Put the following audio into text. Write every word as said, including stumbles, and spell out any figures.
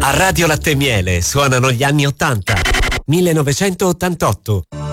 A Radio Latte e Miele suonano gli anni ottanta. millenovecentottantotto.